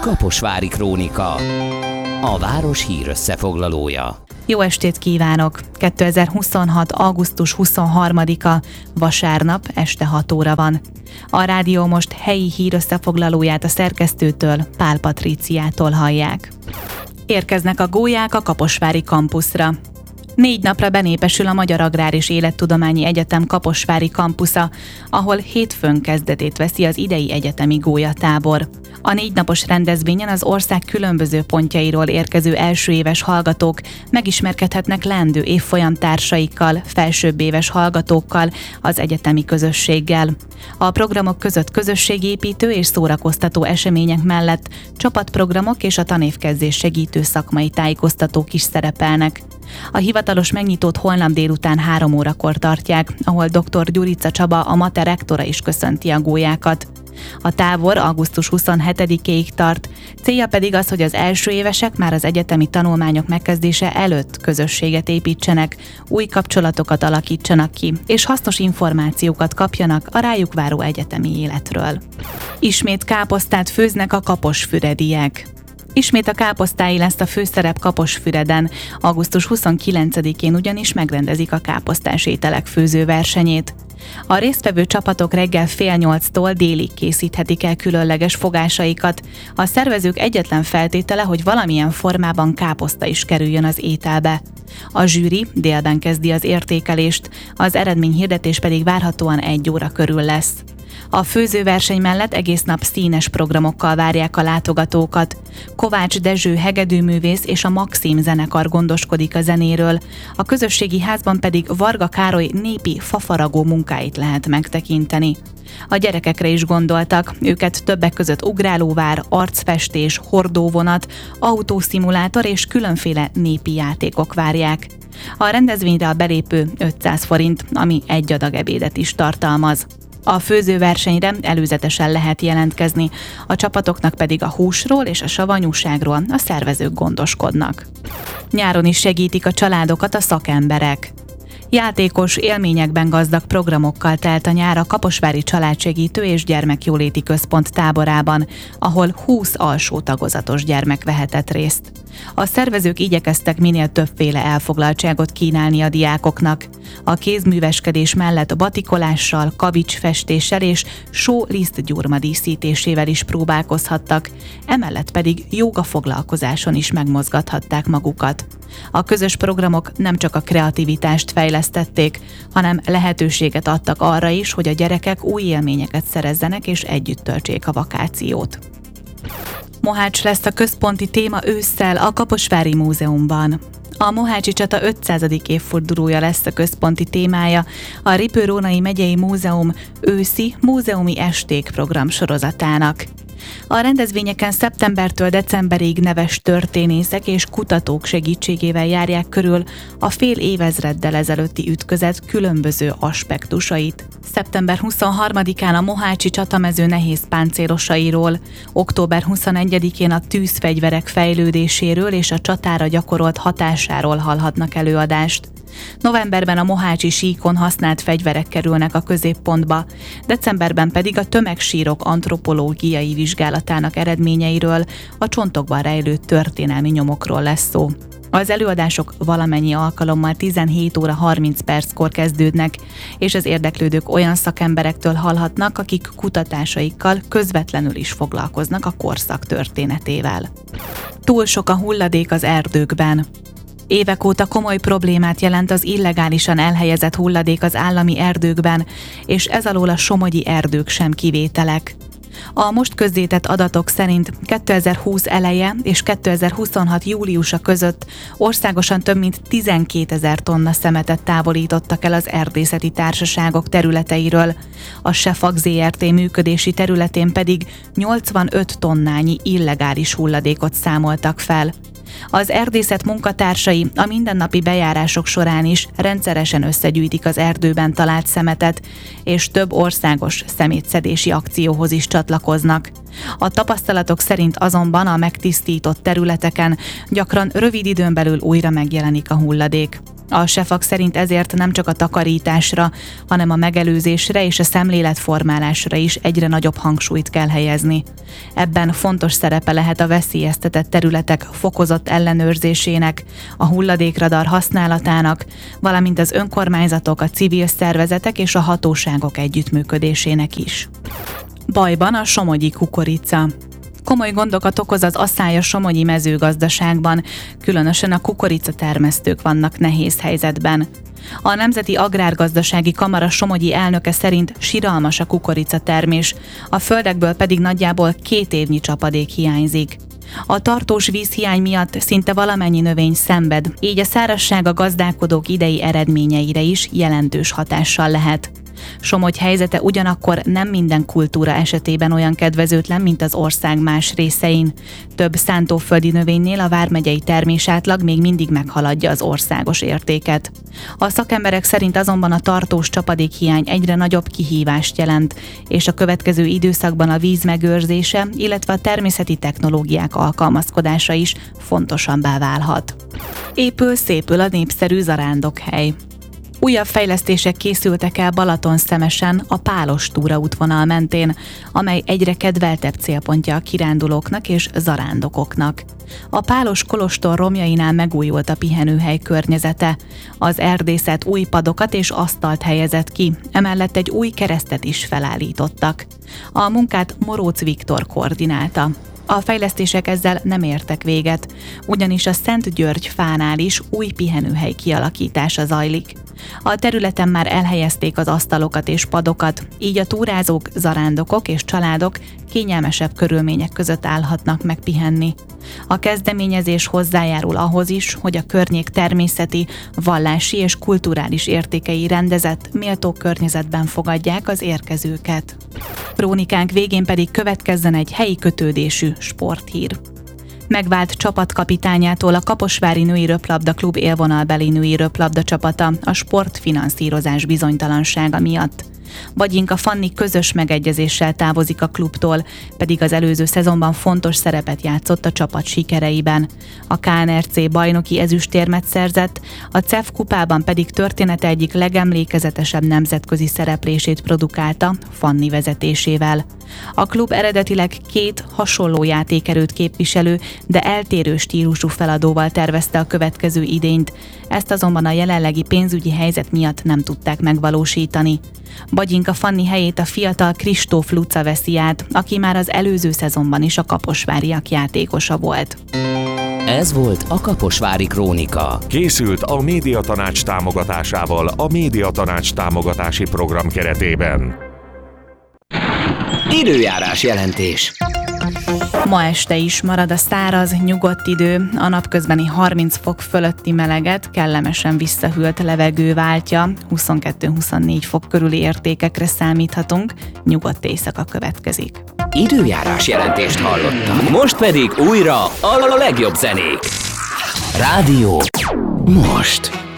Kaposvári Krónika. A város hírösszefoglalója. Jó estét kívánok! 2026. augusztus 23-a, vasárnap este 6 óra van. A rádió most helyi hírösszefoglalóját a szerkesztőtől, Pál Patríciától hallják. Érkeznek a gólyák a kaposvári kampuszra. 4 napra benépesül a Magyar Agrár és Élettudományi Egyetem kaposvári kampusza, ahol hétfőn kezdetét veszi az idei egyetemi gólyatábor. A 4 napos rendezvényen az ország különböző pontjairól érkező elsőéves hallgatók megismerkedhetnek leendő évfolyam társaikkal, felsőbbéves hallgatókkal, az egyetemi közösséggel. A programok között közösségépítő és szórakoztató események mellett csapatprogramok és a tanévkezdés segítő szakmai tájékoztatók is szerepelnek. A hivatalos megnyitót holnap délután 3 órakor tartják, ahol dr. Gyurica Csaba, a MATE rektora is köszönti a gólyákat. A tábor augusztus 27-ig tart, célja pedig az, hogy az első évesek már az egyetemi tanulmányok megkezdése előtt közösséget építsenek, új kapcsolatokat alakítsanak ki, és hasznos információkat kapjanak a rájuk váró egyetemi életről. Ismét káposztát főznek a kaposfürediek. Ismét a káposztái lesz a főszerep Kaposfüreden. Augusztus 29-én ugyanis megrendezik a káposztás ételek főzőversenyét. A résztvevő csapatok reggel 7:30-tól délig készíthetik el különleges fogásaikat. A szervezők egyetlen feltétele, hogy valamilyen formában káposzta is kerüljön az ételbe. A zsűri délben kezdi az értékelést, az eredményhirdetés pedig várhatóan 1 óra körül lesz. A főzőverseny mellett egész nap színes programokkal várják a látogatókat. Kovács Dezső hegedűművész és a Maxim zenekar gondoskodik a zenéről, a közösségi házban pedig Varga Károly népi fafaragó munkáit lehet megtekinteni. A gyerekekre is gondoltak, őket többek között ugrálóvár, arcfestés, hordóvonat, autószimulátor és különféle népi játékok várják. A rendezvényre a belépő 500 forint, ami egy adag ebédet is tartalmaz. A főzőversenyre előzetesen lehet jelentkezni, a csapatoknak pedig a húsról és a savanyúságról a szervezők gondoskodnak. Nyáron is segítik a családokat a szakemberek. Játékos, élményekben gazdag programokkal telt a nyár a Kaposvári Családsegítő és Gyermekjóléti Központ táborában, ahol 20 alsó tagozatos gyermek vehetett részt. A szervezők igyekeztek minél többféle elfoglaltságot kínálni a diákoknak. A kézműveskedés mellett batikolással, kavicsfestéssel és só-lisztgyurma díszítésével is próbálkozhattak, emellett pedig jóga foglalkozáson is megmozgathatták magukat. A közös programok nem csak a kreativitást fejlesztették, hanem lehetőséget adtak arra is, hogy a gyerekek új élményeket szerezzenek és együtt töltsék a vakációt. Mohács lesz a központi téma ősszel a Kaposvári Múzeumban. A Mohácsi csata 500. évfordulója lesz a központi témája a Ripő-Rónai Megyei Múzeum őszi múzeumi esték programsorozatának. A rendezvényeken szeptembertől decemberig neves történészek és kutatók segítségével járják körül a fél évezreddel ezelőtti ütközet különböző aspektusait. Szeptember 23-án a Mohácsi csatamező nehéz páncélosairól, október 21-én a tűzfegyverek fejlődéséről és a csatára gyakorolt hatásáról hallhatnak előadást. Novemberben a mohácsi síkon használt fegyverek kerülnek a középpontba, decemberben pedig a tömegsírok antropológiai vizsgálatának eredményeiről, a csontokban rejlő történelmi nyomokról lesz szó. Az előadások valamennyi alkalommal 17 óra 30 perckor kezdődnek, és az érdeklődők olyan szakemberektől hallhatnak, akik kutatásaikkal közvetlenül is foglalkoznak a korszak történetével. Túl sok a hulladék az erdőkben. Évek óta komoly problémát jelent az illegálisan elhelyezett hulladék az állami erdőkben, és ez alól a somogyi erdők sem kivételek. A most közzétett adatok szerint 2020 eleje és 2026 júliusa között országosan több mint 12 000 tonna szemetet távolítottak el az erdészeti társaságok területeiről, a Sefag Zrt. Működési területén pedig 85 tonnányi illegális hulladékot számoltak fel. Az erdészet munkatársai a mindennapi bejárások során is rendszeresen összegyűjtik az erdőben talált szemetet, és több országos szemétszedési akcióhoz is csatlakoznak. A tapasztalatok szerint azonban a megtisztított területeken gyakran rövid időn belül újra megjelenik a hulladék. A Sefak szerint ezért nem csak a takarításra, hanem a megelőzésre és a szemléletformálásra is egyre nagyobb hangsúlyt kell helyezni. Ebben fontos szerepe lehet a veszélyeztetett területek fokozott ellenőrzésének, a hulladékradar használatának, valamint az önkormányzatok, a civil szervezetek és a hatóságok együttműködésének is. Bajban a somogyi kukorica. Komoly gondokat okoz az aszály a somogyi mezőgazdaságban, különösen a kukoricatermesztők vannak nehéz helyzetben. A Nemzeti Agrárgazdasági Kamara somogyi elnöke szerint siralmas a kukoricatermés, a földekből pedig nagyjából 2 évnyi csapadék hiányzik. A tartós vízhiány miatt szinte valamennyi növény szenved, így a szárazság a gazdálkodók idei eredményeire is jelentős hatással lehet. Somogy helyzete ugyanakkor nem minden kultúra esetében olyan kedvezőtlen, mint az ország más részein. Több szántóföldi növénynél a vármegyei termésátlag még mindig meghaladja az országos értéket. A szakemberek szerint azonban a tartós csapadékhiány egyre nagyobb kihívást jelent, és a következő időszakban a víz megőrzése, illetve a természeti technológiák alkalmazkodása is fontosabbá válhat. Épül-szépül a népszerű zarándokhely. Újabb fejlesztések készültek el Balatonszemesen a Pálos túraútvonal mentén, amely egyre kedveltebb célpontja a kirándulóknak és zarándokoknak. A Pálos kolostor romjainál megújult a pihenőhely környezete. Az erdészet új padokat és asztalt helyezett ki, emellett egy új keresztet is felállítottak. A munkát Moróc Viktor koordinálta. A fejlesztések ezzel nem értek véget, ugyanis a Szent György fánál is új pihenőhely kialakítása zajlik. A területen már elhelyezték az asztalokat és padokat, így a túrázók, zarándokok és családok kényelmesebb körülmények között állhatnak meg pihenni. A kezdeményezés hozzájárul ahhoz is, hogy a környék természeti, vallási és kulturális értékei rendezett, méltó környezetben fogadják az érkezőket. Krónikánk végén pedig következzen egy helyi kötődésű sporthír. Megvált csapatkapitányától a Kaposvári Női Röplabda Klub élvonalbeli női röplabda csapata a sportfinanszírozás bizonytalansága miatt. Bagyinka Fanni közös megegyezéssel távozik a klubtól, pedig az előző szezonban fontos szerepet játszott a csapat sikereiben. A KNRC bajnoki ezüstérmet szerzett, a CEF kupában pedig története egyik legemlékezetesebb nemzetközi szereplését produkálta Fanni vezetésével. A klub eredetileg 2 hasonló játékerőt képviselő, de eltérő stílusú feladóval tervezte a következő idényt, ezt azonban a jelenlegi pénzügyi helyzet miatt nem tudták megvalósítani. Bagyinka Fanni helyét a fiatal Kristóf Luca veszi át, aki már az előző szezonban is a kaposváriak játékosa volt. Ez volt a Kaposvári Krónika. Készült a Médiatanács támogatásával a Médiatanács támogatási program keretében. Időjárás jelentés. Ma este is marad a száraz, nyugodt idő, a napközbeni 30 fok fölötti meleget kellemesen visszahűlt levegő váltja, 22-24 fok körüli értékekre számíthatunk, nyugodt éjszaka következik. Időjárás jelentést hallottak. Most pedig újra a legjobb zenék. Rádió most.